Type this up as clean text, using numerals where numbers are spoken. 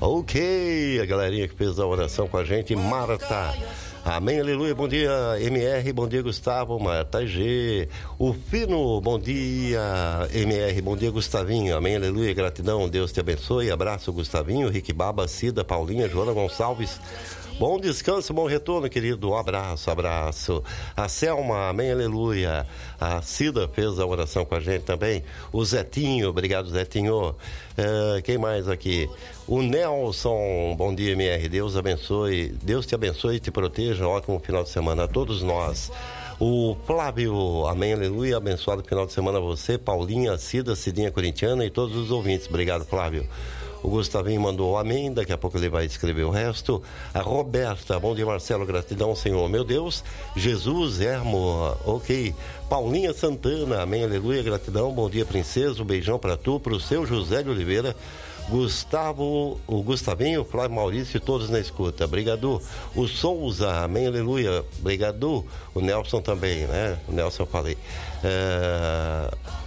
Ok, a galerinha que fez a oração com a gente, Marta. Amém, aleluia, bom dia MR, bom dia Gustavo, Marta G. O Fino, bom dia MR, bom dia Gustavinho, amém, aleluia, gratidão, Deus te abençoe, abraço Gustavinho, Rick Baba, Cida, Paulinha, Joana Gonçalves. Bom descanso, bom retorno, querido. Um abraço, abraço. A Selma, amém, aleluia. A Cida fez a oração com a gente também. O Zetinho, obrigado, Zetinho. Quem mais aqui? O Nelson, bom dia, MR. Deus abençoe. Deus te abençoe e te proteja. Ótimo final de semana a todos nós. O Flávio, amém, aleluia. Abençoado final de semana a você, Paulinha, Cida, Cidinha Corintiana e todos os ouvintes. Obrigado, Flávio. O Gustavinho mandou amém, daqui a pouco ele vai escrever o resto. A Roberta, bom dia Marcelo, gratidão Senhor, meu Deus. Jesus, Ermo, ok. Paulinha Santana, amém, aleluia, gratidão, bom dia princesa, um beijão pra tu, pro seu José de Oliveira. Gustavo, o Gustavinho, Flávio Maurício e todos na escuta, obrigado. O Souza, amém, aleluia, obrigado. O Nelson também, né? O Nelson eu falei.